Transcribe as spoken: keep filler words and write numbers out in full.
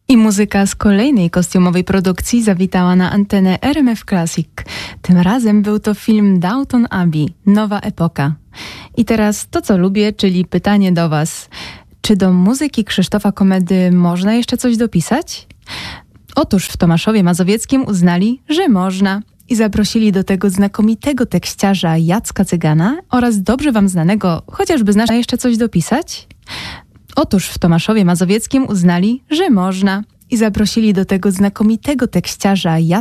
I muzyka z kolejnej kostiumowej produkcji zawitała na antenę R M F Classic. Tym razem był to film Downton Abbey, Nowa Epoka. I teraz to, co lubię, czyli pytanie do Was. Czy do muzyki Krzysztofa Komedy można jeszcze coś dopisać? Otóż w Tomaszowie Mazowieckim uznali, że można i zaprosili do tego znakomitego tekściarza Jacka Cygana oraz dobrze Wam znanego, chociażby znasz jeszcze coś dopisać? Otóż w Tomaszowie Mazowieckim uznali, że można i zaprosili do tego znakomitego tekściarza Jacka